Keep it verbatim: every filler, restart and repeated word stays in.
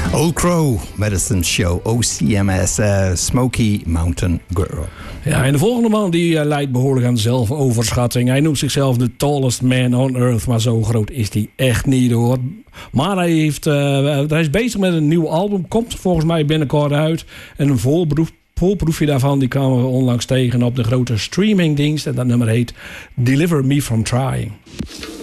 Old Crow, Medicine Show, O C M S, uh, Smoky Mountain Girl. Ja, en de volgende man die uh, leidt behoorlijk aan zelfoverschatting. Hij noemt zichzelf de tallest man on earth, maar zo groot is hij echt niet hoor. Maar hij, heeft, uh, hij is bezig met een nieuw album, komt volgens mij binnenkort uit. En een volproef, volproefje daarvan die kwamen we onlangs tegen op de grote streamingdienst. En dat nummer heet Deliver Me From Trying.